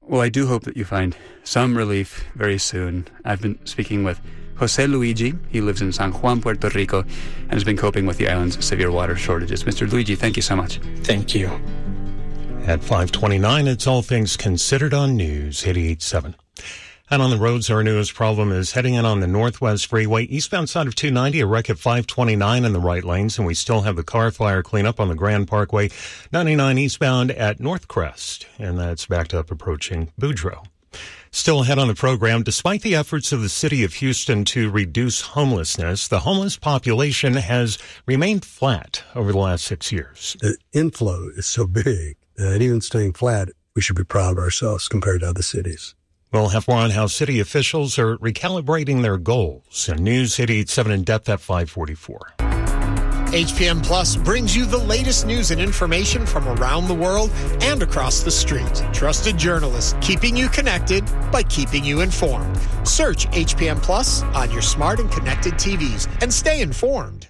Well, I do hope that you find some relief very soon. I've been speaking with Jose Luigi. He lives in San Juan, Puerto Rico, and has been coping with the island's severe water shortages. Mr. Luigi, thank you so much. Thank you. At 5:29, it's All Things Considered on News 88.7. And on the roads, our newest problem is heading in on the Northwest Freeway, eastbound side of 290, a wreck at 529 in the right lanes, and we still have the car fire cleanup on the Grand Parkway, 99 eastbound at Northcrest, and that's backed up approaching Boudreaux. Still ahead on the program, despite the efforts of the city of Houston to reduce homelessness, the homeless population has remained flat over the last 6 years. The inflow is so big that even staying flat, we should be proud of ourselves compared to other cities. We'll have more on how city officials are recalibrating their goals. And News 88.7 in depth at 5:44. HPM Plus brings you the latest news and information from around the world and across the street. Trusted journalists keeping you connected by keeping you informed. Search HPM Plus on your smart and connected TVs and stay informed.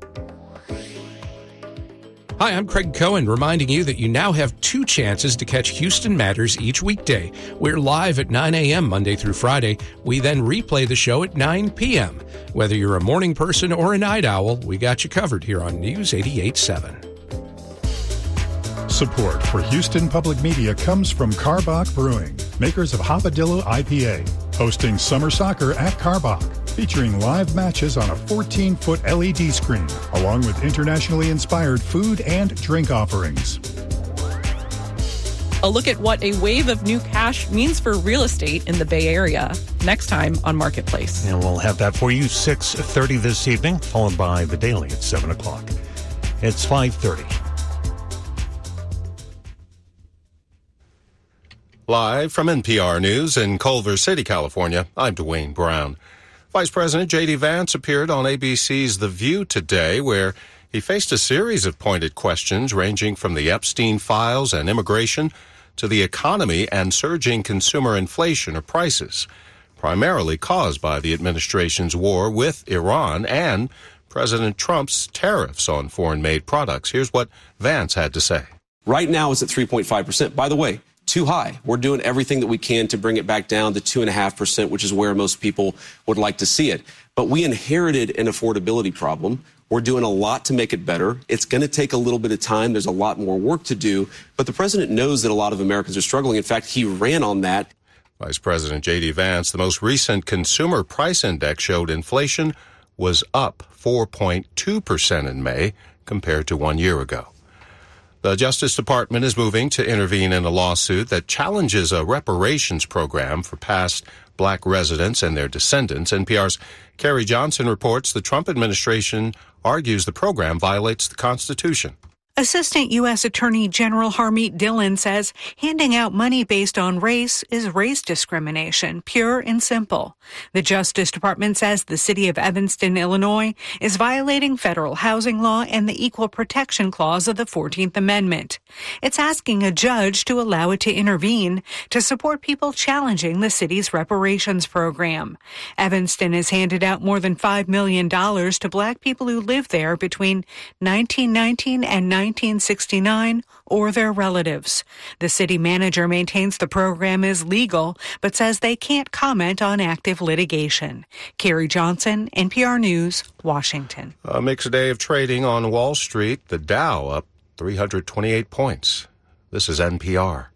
Hi, I'm Craig Cohen, reminding you that you now have 2 chances to catch Houston Matters each weekday. We're live at 9 a.m. Monday through Friday. We then replay the show at 9 p.m. Whether you're a morning person or a night owl, we got you covered here on News 88.7. Support for Houston Public Media comes from Karbach Brewing, makers of Hopadillo IPA, hosting summer soccer at Karbach, featuring live matches on a 14-foot LED screen, along with internationally inspired food and drink offerings. A look at what a wave of new cash means for real estate in the Bay Area. Next time on Marketplace. And we'll have that for you 6:30 this evening, followed by The Daily at 7 o'clock. It's 5:30. Live from NPR News in Culver City, California, I'm Dwayne Brown. Vice President J.D. Vance appeared on ABC's The View today, where he faced a series of pointed questions ranging from the Epstein files and immigration to the economy and surging consumer inflation or prices, primarily caused by the administration's war with Iran and President Trump's tariffs on foreign-made products. Here's what Vance had to say. Right now it's at 3.5%. By the way, too high. We're doing everything that we can to bring it back down to 2.5%, which is where most people would like to see it. But we inherited an affordability problem. We're doing a lot to make it better. It's going to take a little bit of time. There's a lot more work to do. But the president knows that a lot of Americans are struggling. In fact, he ran on that. Vice President J.D. Vance, the most recent consumer price index showed inflation was up 4.2% in May compared to 1 year ago. The Justice Department is moving to intervene in a lawsuit that challenges a reparations program for past black residents and their descendants. NPR's Carrie Johnson reports the Trump administration argues the program violates the Constitution. Assistant U.S. Attorney General Harmeet Dillon says handing out money based on race is race discrimination, pure and simple. The Justice Department says the city of Evanston, Illinois, is violating federal housing law and the Equal Protection Clause of the 14th Amendment. It's asking a judge to allow it to intervene to support people challenging the city's reparations program. Evanston has handed out more than $5 million to black people who lived there between 1919 and 1969 or their relatives. The city manager maintains the program is legal, but says they can't comment on active litigation. Carrie Johnson, NPR News, Washington. A mixed day of trading on Wall Street. The Dow up 328 points. This is NPR.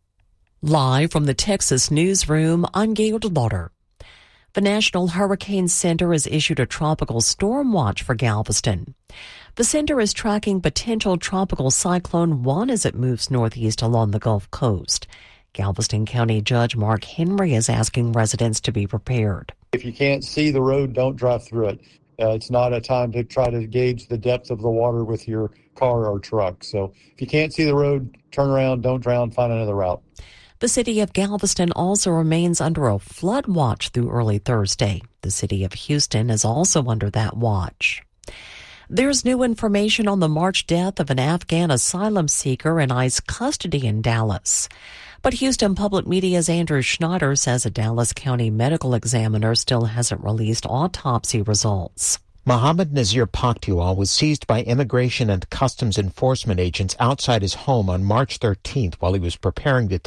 Live from the Texas newsroom, I'm Gail DeLauder. The National Hurricane Center has issued a tropical storm watch for Galveston. The center is tracking potential tropical cyclone Juan as it moves northeast along the Gulf Coast. Galveston County Judge Mark Henry is asking residents to be prepared. If you can't see the road, don't drive through it. It's not a time to try to gauge the depth of the water with your car or truck. So if you can't see the road, turn around, don't drown, find another route. The city of Galveston also remains under a flood watch through early Thursday. The city of Houston is also under that watch. There's new information on the March death of an Afghan asylum seeker in ICE custody in Dallas. But Houston Public Media's Andrew Schneider says a Dallas County medical examiner still hasn't released autopsy results. Mohammed Nazir Pakhtiwal was seized by Immigration and Customs Enforcement agents outside his home on March 13th while he was preparing to